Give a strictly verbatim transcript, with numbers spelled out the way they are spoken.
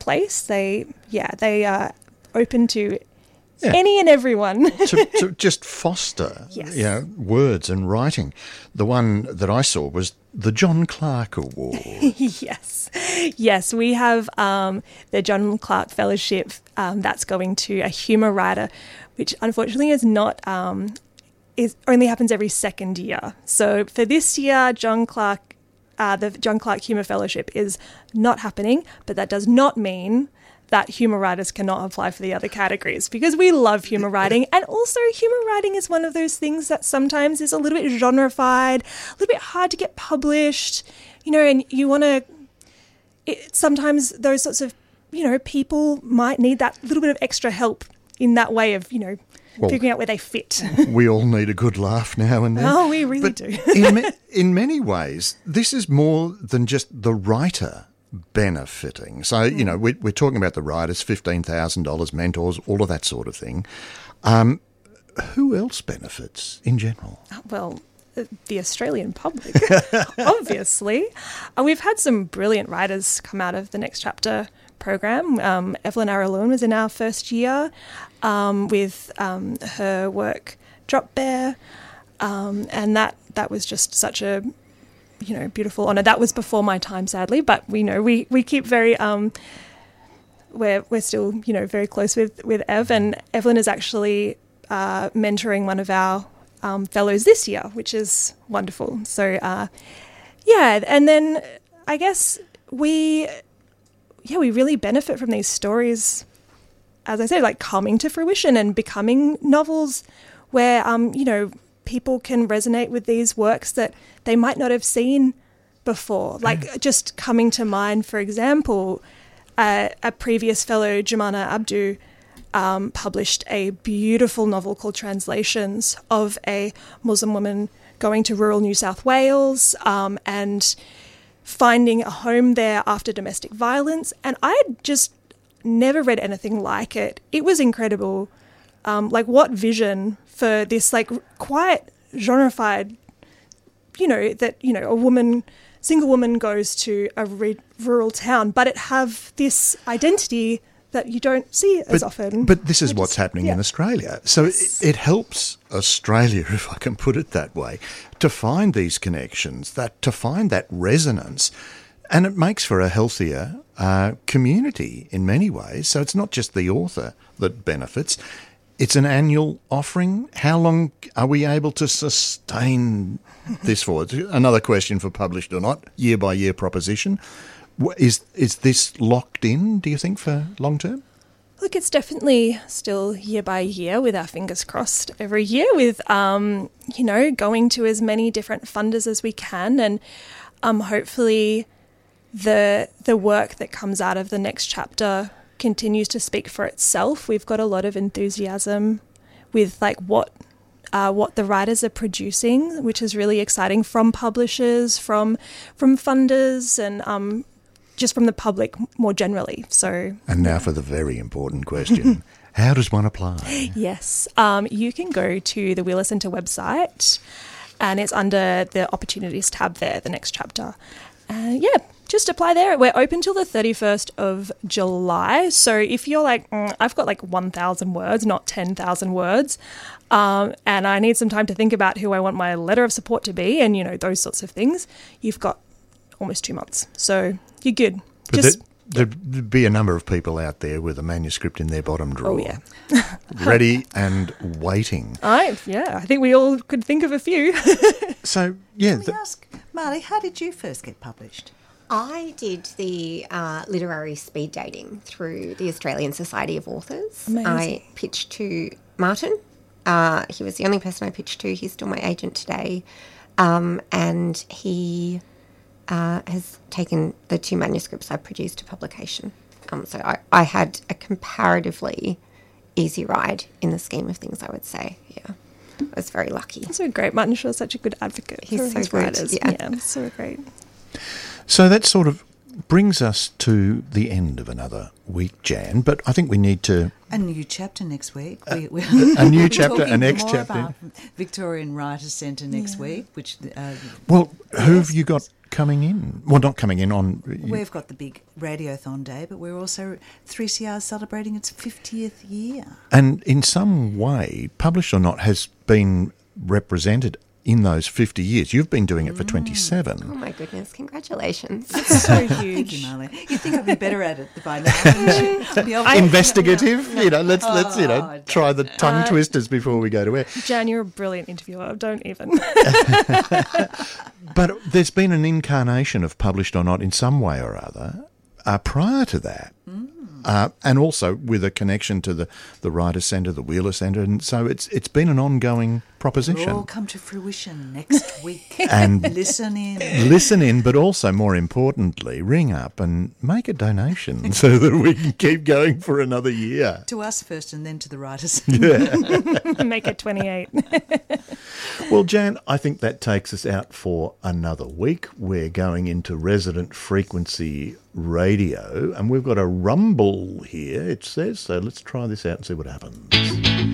place. They, yeah, they are open to Yeah. any and everyone. to, to just foster, Yes. you know, words and writing. The one that I saw was the John Clarke Award. Yes. Yes, we have um, the John Clarke Fellowship um, that's going to a humour writer, which unfortunately is not, um, is only happens every second year. So for this year, John Clarke, uh, the John Clarke Humour Fellowship is not happening, but that does not mean that humour writers cannot apply for the other categories, because we love humour writing. And also humour writing is one of those things that sometimes is a little bit genreified, a little bit hard to get published, you know, and you want to, it, sometimes those sorts of, you know, people might need that little bit of extra help in that way of, you know, Well, figuring out where they fit. We all need a good laugh now and then. Oh, we really But do. in, ma- in many ways, this is more than just the writer benefiting. So, you know, we're, we're talking about the writers, fifteen thousand dollars, mentors, all of that sort of thing. Um, who else benefits in general? Well, uh, the Australian public, obviously. Uh, we've had some brilliant writers come out of the Next Chapter program. Um, Evelyn Araloon was in our first year um, with um, her work Drop Bear, um, and that, that was just such a, you know, beautiful honour. That was before my time, sadly, but we know we, we keep very... Um, we're, we're still, you know, very close with, with Ev, and Evelyn is actually uh, mentoring one of our Um, fellows this year, which is wonderful. So, uh, yeah, and then I guess we, yeah, we really benefit from these stories, as I said, like coming to fruition and becoming novels where, um, you know, people can resonate with these works that they might not have seen before. Like just coming to mind, for example, uh, a previous fellow, Jumana Abdu, Um, published a beautiful novel called Translations of a Muslim woman going to rural New South Wales um, and finding a home there after domestic violence. And I had just never read anything like it. It was incredible. Um, like what vision for this like quite genreified, you know, that, you know, a woman, single woman goes to a re- rural town, but it have this identity that you don't see as but, often. But this is I what's just, happening yeah. in Australia. So Yes. it, it helps Australia, if I can put it that way, to find these connections, that to find that resonance. And it makes for a healthier uh, community in many ways. So it's not just the author that benefits. It's an annual offering. How long are we able to sustain this for? It's another question for published or not, year-by-year proposition. Is is this locked in, do you think, for long term? Look, it's definitely still year by year with our fingers crossed every year with, um, you know, going to as many different funders as we can. And um, hopefully the the work that comes out of the Next Chapter continues to speak for itself. We've got a lot of enthusiasm with like what uh, what the writers are producing, which is really exciting, from publishers, from from funders, and um just from the public more generally. So, and now for the very important question. How does one apply? Yes. Um, you can go to the Wheeler Centre website and it's under the Opportunities tab there, the Next Chapter. And uh, yeah, just apply there. We're open till the thirty-first of July. So if you're like, mm, I've got like one thousand words, not ten thousand words, um, and I need some time to think about who I want my letter of support to be and, you know, those sorts of things, you've got almost two months. So you're good. But Just, there, there'd be a number of people out there with a manuscript in their bottom drawer. oh, yeah. ready and waiting. I, yeah, I think we all could think of a few. So, yeah. Can we The, ask, Marley, how did you first get published? I did the uh, literary speed dating through the Australian Society of Authors. Amazing. I pitched to Martin. Uh, he was the only person I pitched to. He's still my agent today. Um, and he uh, has taken the two manuscripts I produced to publication. Um, so I, I had a comparatively easy ride in the scheme of things, I would say. Yeah, I was very lucky. So great. Martin Shaw's such a good advocate He's for so his good, writers. yeah. yeah, so great. so that sort of brings us to the end of another week, Jan, but I think we need to... A new chapter next week. We, we, a new we're chapter, talking a next more chapter. about Victorian Writers Centre next Yeah. week, which... Uh, Well, who yes. have you got coming in? Well, not coming in on... We've got the big Radiothon Day, but we're also three C R celebrating its fiftieth year. And in some way, Published or Not has been represented in those fifty years. You've been doing it for twenty-seven. Oh my goodness, congratulations. So huge. Thank you, Marley. You'd think I'd be better at it by now, wouldn't you? Be able to- Investigative, you know, let's, let's you know, Oh, try the tongue twisters before we go to air. Jan, you're a brilliant interviewer. Don't even. But there's been an incarnation of Published or Not in some way or other uh, prior to that. Mm. Uh, and also with a connection to the, the Writers' Centre, the Wheeler Centre. And so it's it's been an ongoing proposition. It'll all come to fruition next week. And listen in. Listen in, but also, more importantly, ring up and make a donation so that we can keep going for another year. To us first and then to the writers. Yeah. Make it twenty-eight. Well, Jan, I think that takes us out for another week. We're going into resident frequency radio, and we've got a rumble here, it says. So let's try this out and see what happens.